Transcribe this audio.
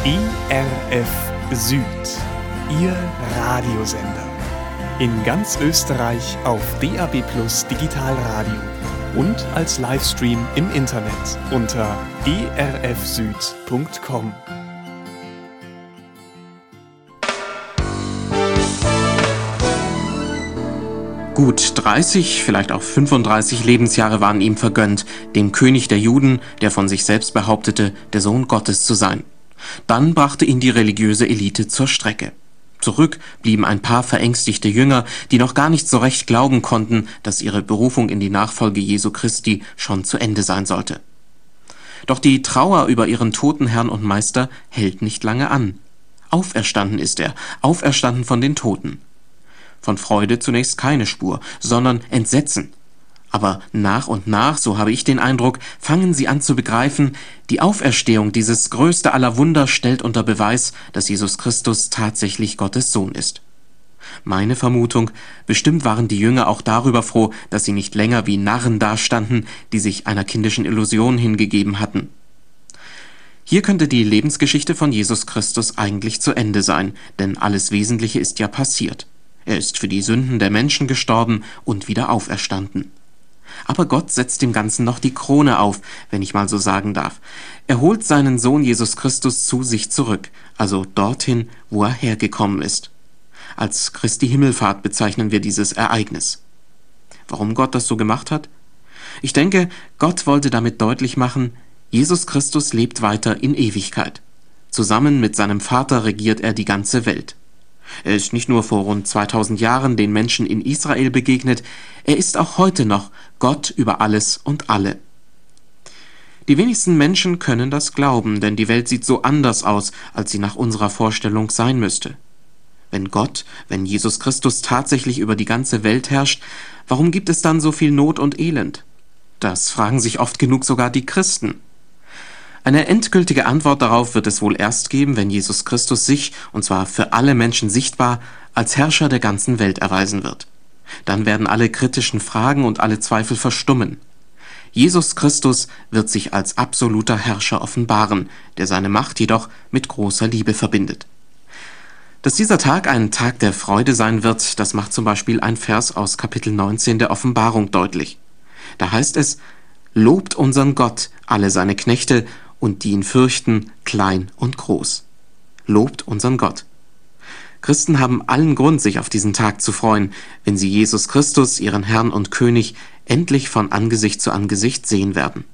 ERF Süd, Ihr Radiosender. In ganz Österreich auf DAB+ Digitalradio und als Livestream im Internet unter erfsüd.com. Gut 30, vielleicht auch 35 Lebensjahre waren ihm vergönnt, dem König der Juden, der von sich selbst behauptete, der Sohn Gottes zu sein. Dann brachte ihn die religiöse Elite zur Strecke. Zurück blieben ein paar verängstigte Jünger, die noch gar nicht so recht glauben konnten, dass ihre Berufung in die Nachfolge Jesu Christi schon zu Ende sein sollte. Doch die Trauer über ihren toten Herrn und Meister hält nicht lange an. Auferstanden ist er, auferstanden von den Toten. Von Freude zunächst keine Spur, sondern Entsetzen. Aber nach und nach, so habe ich den Eindruck, fangen sie an zu begreifen, die Auferstehung, dieses größte aller Wunder, stellt unter Beweis, dass Jesus Christus tatsächlich Gottes Sohn ist. Meine Vermutung, bestimmt waren die Jünger auch darüber froh, dass sie nicht länger wie Narren dastanden, die sich einer kindischen Illusion hingegeben hatten. Hier könnte die Lebensgeschichte von Jesus Christus eigentlich zu Ende sein, denn alles Wesentliche ist ja passiert. Er ist für die Sünden der Menschen gestorben und wieder auferstanden. Aber Gott setzt dem Ganzen noch die Krone auf, wenn ich mal so sagen darf. Er holt seinen Sohn Jesus Christus zu sich zurück, also dorthin, wo er hergekommen ist. Als Christi Himmelfahrt bezeichnen wir dieses Ereignis. Warum Gott das so gemacht hat? Ich denke, Gott wollte damit deutlich machen, Jesus Christus lebt weiter in Ewigkeit. Zusammen mit seinem Vater regiert er die ganze Welt. Er ist nicht nur vor rund 2000 Jahren den Menschen in Israel begegnet, er ist auch heute noch Gott über alles und alle. Die wenigsten Menschen können das glauben, denn die Welt sieht so anders aus, als sie nach unserer Vorstellung sein müsste. Wenn Jesus Christus tatsächlich über die ganze Welt herrscht, warum gibt es dann so viel Not und Elend? Das fragen sich oft genug sogar die Christen. Eine endgültige Antwort darauf wird es wohl erst geben, wenn Jesus Christus sich, und zwar für alle Menschen sichtbar, als Herrscher der ganzen Welt erweisen wird. Dann werden alle kritischen Fragen und alle Zweifel verstummen. Jesus Christus wird sich als absoluter Herrscher offenbaren, der seine Macht jedoch mit großer Liebe verbindet. Dass dieser Tag ein Tag der Freude sein wird, das macht zum Beispiel ein Vers aus Kapitel 19 der Offenbarung deutlich. Da heißt es: Lobt unseren Gott, alle seine Knechte, und die ihn fürchten, klein und groß. Lobt unseren Gott. Christen haben allen Grund, sich auf diesen Tag zu freuen, wenn sie Jesus Christus, ihren Herrn und König, endlich von Angesicht zu Angesicht sehen werden.